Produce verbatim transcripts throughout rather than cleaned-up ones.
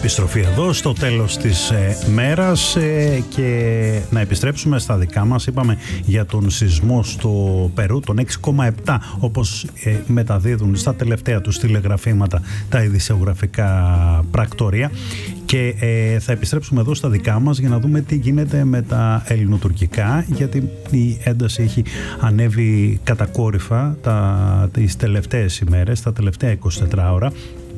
επιστροφή εδώ στο τέλος της ε, μέρας ε, και να επιστρέψουμε στα δικά μας. Είπαμε για τον σεισμό στο Περού, τον έξι κόμμα επτά, όπως ε, μεταδίδουν στα τελευταία τους τηλεγραφήματα τα ειδησιογραφικά πρακτορία. Και ε, θα επιστρέψουμε εδώ στα δικά μας για να δούμε τι γίνεται με τα ελληνοτουρκικά, γιατί η ένταση έχει ανέβει κατακόρυφα τα, τις τελευταίες ημέρες, τα τελευταία είκοσι τέσσερις ώρα.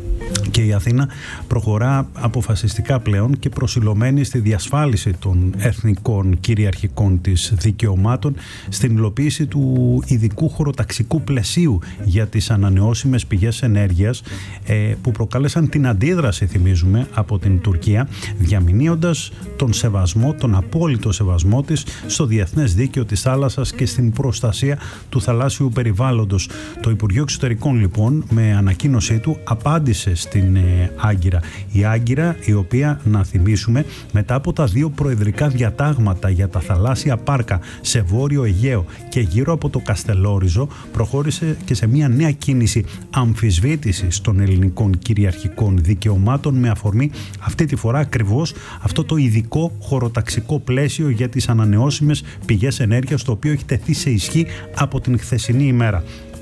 Και η Αθήνα προχωρά αποφασιστικά πλέον και προσιλωμένη στη διασφάλιση των εθνικών κυριαρχικών της δικαιωμάτων, στην υλοποίηση του ειδικού χωροταξικού πλαισίου για τις ανανεώσιμες πηγές ενέργειας ε, που προκάλεσαν την αντίδραση, θυμίζουμε, από την Τουρκία, διαμηνύοντας τον σεβασμό, τον απόλυτο σεβασμό της στο διεθνές δίκαιο της θάλασσας και στην προστασία του θαλάσσιου περιβάλλοντος. Το Υπουργείο Εξωτερικών, λοιπόν, με ανακοίνωσή του απάντησε στην ε, Άγκυρα. Η Άγκυρα, η οποία, να θυμίσουμε, μετά από τα δύο προεδρικά διατάγματα για τα θαλάσσια πάρκα σε Βόρειο Αιγαίο και γύρω από το Καστελόριζο, προχώρησε και σε μια νέα κίνηση αμφισβήτησης των ελληνικών κυριαρχικών δικαιωμάτων, με αφορμή αυτή τη φορά ακριβώς αυτό το ειδικό χωροταξικό πλαίσιο για τις ανανεώσιμες πηγές ενέργειας, το οποίο έχει τεθεί σε ισχύ από την χθεσινή ημέρα.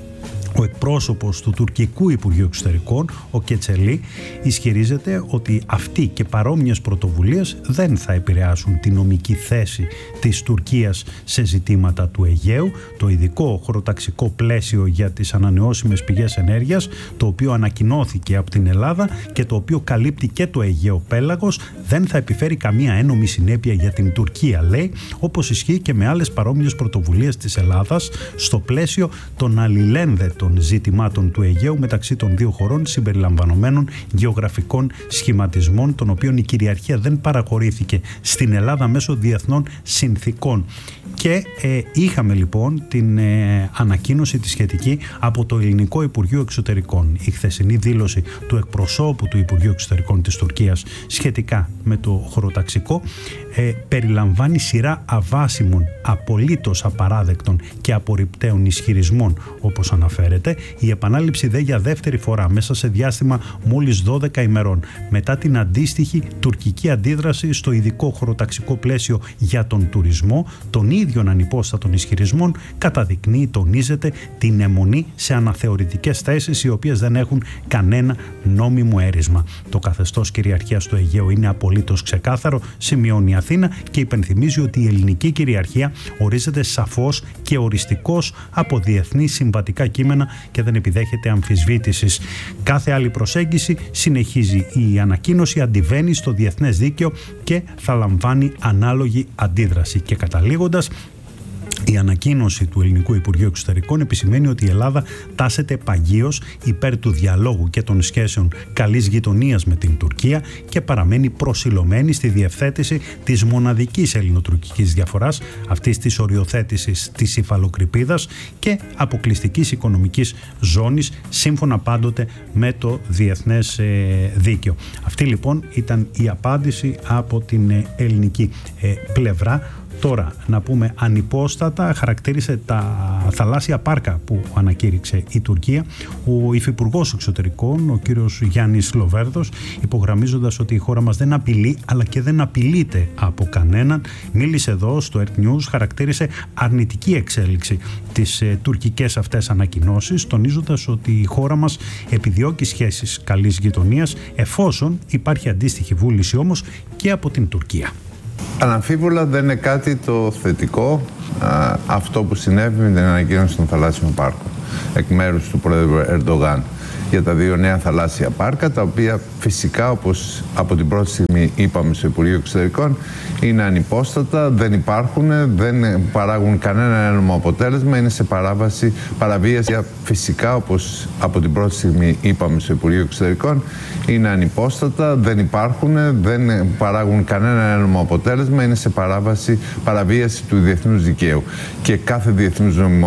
Ο εκπρόσωπος του τουρκικού Υπουργείου Εξωτερικών, ο Κετσελή, ισχυρίζεται ότι αυτοί και παρόμοιες πρωτοβουλίες δεν θα επηρεάσουν τη νομική θέση της Τουρκίας σε ζητήματα του Αιγαίου. Το ειδικό χωροταξικό πλαίσιο για τις ανανεώσιμες πηγές ενέργειας, το οποίο ανακοινώθηκε από την Ελλάδα και το οποίο καλύπτει και το Αιγαίο πέλαγος, δεν θα επιφέρει καμία ένομη συνέπεια για την Τουρκία, λέει, όπως ισχύει και με άλλες παρόμοιες πρωτοβουλίες της Ελλάδας στο πλαίσιο των αλληλένδετων των ζητημάτων του Αιγαίου μεταξύ των δύο χωρών, συμπεριλαμβανομένων γεωγραφικών σχηματισμών, των οποίων η κυριαρχία δεν παραχωρήθηκε στην Ελλάδα μέσω διεθνών συνθήκων. Και ε, είχαμε λοιπόν την ε, ανακοίνωση τη σχετική από το Ελληνικό Υπουργείο Εξωτερικών. Η χθεσινή δήλωση του εκπροσώπου του Υπουργείου Εξωτερικών της Τουρκίας σχετικά με το χωροταξικό ε, περιλαμβάνει σειρά αβάσιμων, απολύτως απαράδεκτων και απορριπταίων ισχυρισμών, όπως αναφέρεται. Η επανάληψη δε για δεύτερη φορά μέσα σε διάστημα μόλις δώδεκα ημερών μετά την αντίστοιχη τουρκική αντίδραση στο ειδικό χωροταξικό πλαίσιο για τον τουρισμό, των ίδιων ανυπόστατων ισχυρισμών, καταδεικνύει, τονίζεται την αιμονή σε αναθεωρητικές θέσεις οι οποίες δεν έχουν κανένα νόμιμο έρισμα. Το καθεστώς κυριαρχίας στο Αιγαίο είναι απολύτως ξεκάθαρο, σημειώνει η Αθήνα, και υπενθυμίζει ότι η ελληνική κυριαρχία ορίζεται σαφώς και οριστικώς από διεθνή συμβατικά κείμενα και δεν επιδέχεται αμφισβήτησης. Κάθε άλλη προσέγγιση, συνεχίζει η ανακοίνωση, αντιβαίνει στο διεθνές δίκαιο και θα λαμβάνει ανάλογη αντίδραση. Και καταλήγοντας, η ανακοίνωση του Ελληνικού Υπουργείου Εξωτερικών επισημαίνει ότι η Ελλάδα τάσεται παγίως υπέρ του διαλόγου και των σχέσεων καλής γειτονίας με την Τουρκία και παραμένει προσιλωμένη στη διευθέτηση της μοναδικής ελληνοτουρκικής διαφοράς, αυτής της οριοθέτησης της υφαλοκρηπίδας και αποκλειστικής οικονομικής ζώνης, σύμφωνα πάντοτε με το διεθνές ε, δίκαιο. Αυτή λοιπόν ήταν η απάντηση από την ε, ελληνική ε, πλευρά. Τώρα, να πούμε ανυπόστατα, χαρακτήρισε τα θαλάσσια πάρκα που ανακήρυξε η Τουρκία ο Υφυπουργός Εξωτερικών, ο κύριος Γιάννης Λοβέρδος, υπογραμμίζοντας ότι η χώρα μας δεν απειλεί αλλά και δεν απειλείται από κανέναν. Μίλησε εδώ στο Earth News, χαρακτήρισε αρνητική εξέλιξη τις ε, τουρκικές αυτές ανακοινώσεις, τονίζοντας ότι η χώρα μας επιδιώκει σχέσεις καλής γειτονίας, εφόσον υπάρχει αντίστοιχη βούληση όμως και από την Τουρκία. Αναμφίβολα δεν είναι κάτι το θετικό α, αυτό που συνέβη με την ανακοίνωση των θαλάσσιων πάρκων εκ μέρους του Πρόεδρου Ερντογάν για τα δύο νέα θαλάσσια πάρκα, τα οποία φυσικά, όπως από την πρώτη στιγμή είπαμε στο Υπουργείο Εξωτερικών, είναι ανυπόστατα, δεν υπάρχουν, δεν παράγουν κανένα ένομο αποτέλεσμα, είναι σε παράβαση, παραβίαση. Φυσικά, όπως από την πρώτη στιγμή είπαμε στο Υπουργείο Εξωτερικών, είναι ανυπόστατα, δεν υπάρχουν, δεν παράγουν κανένα ένομο αποτέλεσμα, είναι σε παράβαση, παραβίαση του διεθνούς δικαίου. Και κάθε διεθνούς νομιμότητας